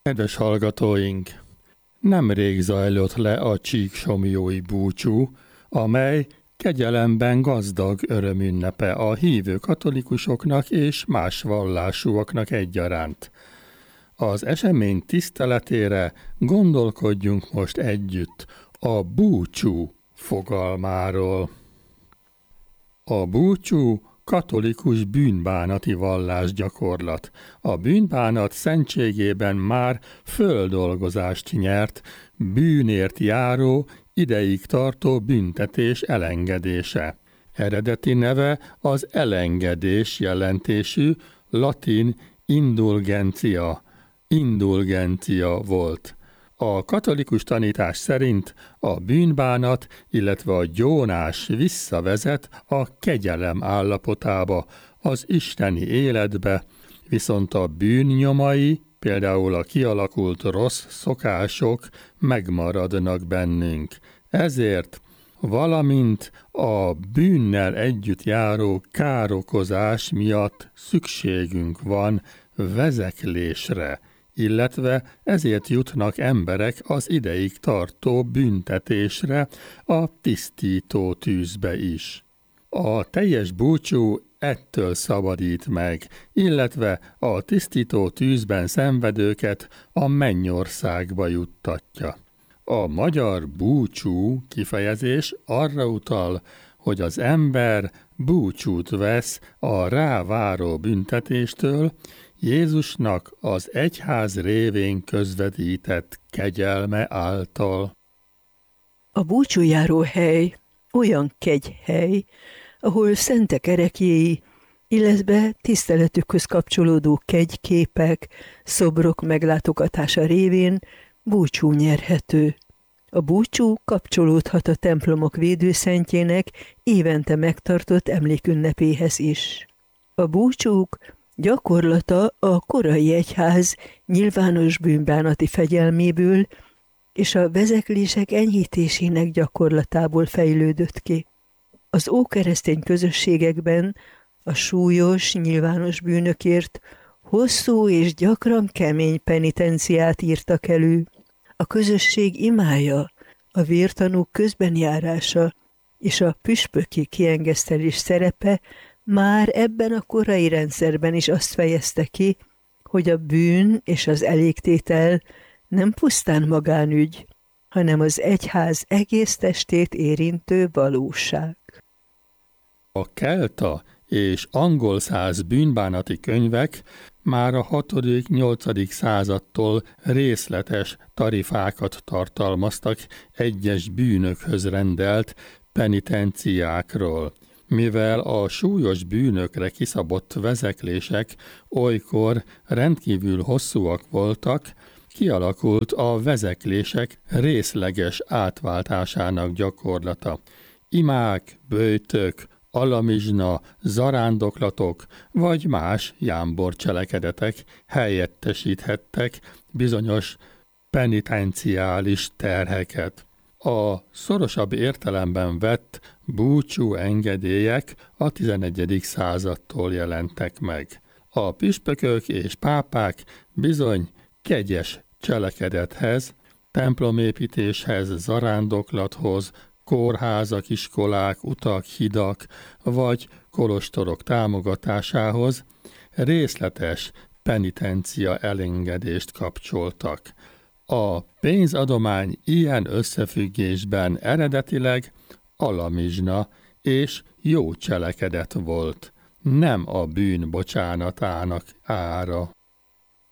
Kedves hallgatóink! Nemrég zajlott le a csíksomlyói búcsú, amely kegyelemben gazdag örömünnepe a hívő katolikusoknak és más vallásúaknak egyaránt. Az esemény tiszteletére gondolkodjunk most együtt a búcsú fogalmáról. A búcsú katolikus bűnbánati vallásgyakorlat. A bűnbánat szentségében már földolgozást nyert, bűnért járó, ideig tartó büntetés elengedése. Eredeti neve az elengedés jelentésű latin indulgencia volt. A katolikus tanítás szerint a bűnbánat, illetve a gyónás visszavezet a kegyelem állapotába, az isteni életbe, viszont a bűnnyomai, például a kialakult rossz szokások megmaradnak bennünk. Ezért, valamint a bűnnel együtt járó károkozás miatt szükségünk van vezeklésre, illetve ezért jutnak emberek az ideig tartó büntetésre, a tisztító tűzbe is. A teljes búcsú ettől szabadít meg, illetve a tisztító tűzben szenvedőket a mennyországba juttatja. A magyar búcsú kifejezés arra utal, hogy az ember búcsút vesz a ráváró büntetéstől, Jézusnak az egyház révén közvetített kegyelme által. A búcsújáró hely olyan kegyhely, ahol szentek ereklyéi, illetve tiszteletükhöz kapcsolódó kegyképek, szobrok meglátogatása révén búcsú nyerhető. A búcsú kapcsolódhat a templomok védőszentjének évente megtartott emlékünnepéhez is. A búcsúk gyakorlata a korai egyház nyilvános bűnbánati fegyelméből és a vezeklések enyhítésének gyakorlatából fejlődött ki. Az ókeresztény közösségekben a súlyos, nyilvános bűnökért hosszú és gyakran kemény penitenciát írtak elő. A közösség imája, a vértanúk közbenjárása és a püspöki kiengesztelés szerepe már ebben a korai rendszerben is azt fejezte ki, hogy a bűn és az elégtétel nem pusztán magánügy, hanem az egyház egész testét érintő valóság. A kelta és angol száz bűnbánati könyvek már a 6.-8. századtól részletes tarifákat tartalmaztak egyes bűnökhöz rendelt penitenciákról. Mivel a súlyos bűnökre kiszabott vezeklések olykor rendkívül hosszúak voltak, kialakult a vezeklések részleges átváltásának gyakorlata. Imák, böjtök, alamizsna, zarándoklatok vagy más jámborcselekedetek helyettesíthettek bizonyos penitenciális terheket. A szorosabb értelemben vett búcsú engedélyek a 11. századtól jelentek meg. A püspökök és pápák bizony kegyes cselekedethez, templomépítéshez, zarándoklathoz, kórházak, iskolák, utak, hidak vagy kolostorok támogatásához részletes penitencia elengedést kapcsoltak. A pénzadomány ilyen összefüggésben eredetileg alamizsna és jó cselekedet volt, nem a bűn bocsánatának ára.